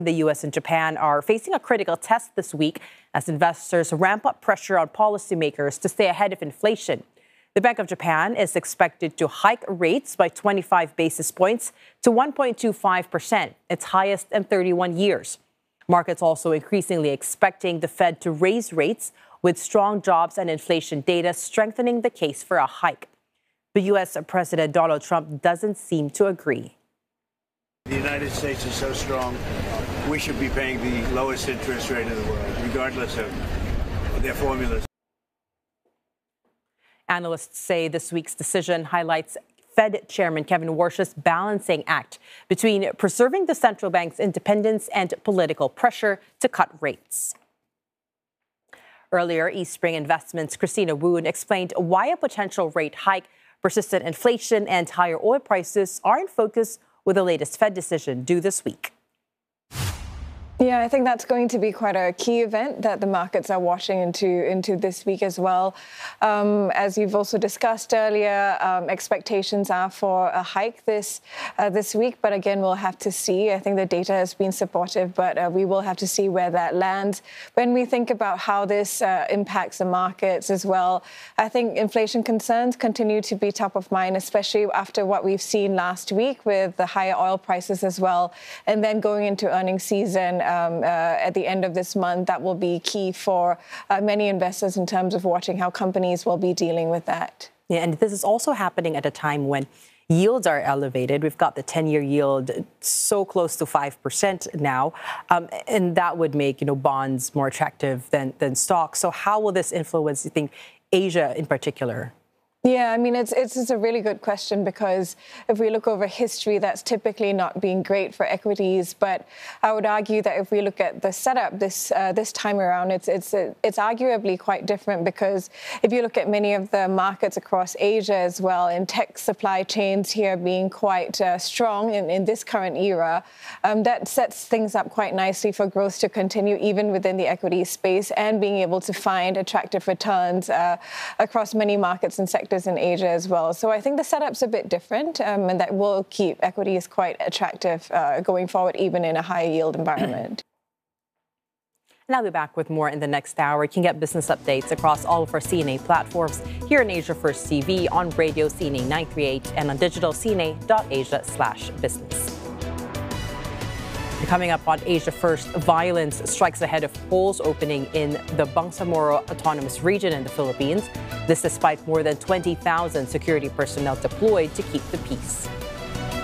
The U.S. and Japan are facing a critical test this week as investors ramp up pressure on policymakers to stay ahead of inflation. The Bank of Japan is expected to hike rates by 25 basis points to 1.25%, its highest in 31 years. Markets also increasingly expecting the Fed to raise rates, with strong jobs and inflation data strengthening the case for a hike. The U.S. President Donald Trump doesn't seem to agree. The United States is so strong, we should be paying the lowest interest rate in the world, regardless of their formulas. Analysts say this week's decision highlights Fed Chairman Kevin Warsh's balancing act between preserving the central bank's independence and political pressure to cut rates. Earlier, Eastspring Investments' Christina Woon explained why a potential rate hike, persistent inflation, and higher oil prices are in focus with the latest Fed decision due this week. Yeah, I think that's going to be quite a key event that the markets are watching into this week as well. As you've also discussed earlier, expectations are for a hike this week. But again, we'll have to see. I think the data has been supportive, but we will have to see where that lands. When we think about how this impacts the markets as well, I think inflation concerns continue to be top of mind, especially after what we've seen last week with the higher oil prices as well. And then going into earnings season, at the end of this month, that will be key for many investors in terms of watching how companies will be dealing with that. Yeah, and this is also happening at a time when yields are elevated. We've got the 10-year yield so close to 5% now, and that would make bonds more attractive than stocks. So how will this influence, you think, Asia in particular? Yeah, I mean, it's a really good question, because if we look over history, that's typically not been great for equities. But I would argue that if we look at the setup this time around, it's arguably quite different, because if you look at many of the markets across Asia as well, and tech supply chains here being quite strong in this current era, that sets things up quite nicely for growth to continue even within the equity space, and being able to find attractive returns across many markets and sectors in Asia as well. So I think the setup's a bit different, and that will keep equities quite attractive going forward, even in a high yield environment. And I'll be back with more in the next hour. You can get business updates across all of our CNA platforms here in Asia First TV, on radio CNA 938, and on digital cna.asia/business. Coming up on Asia First, violence strikes ahead of polls opening in the Bangsamoro Autonomous Region in the Philippines. This despite more than 20,000 security personnel deployed to keep the peace.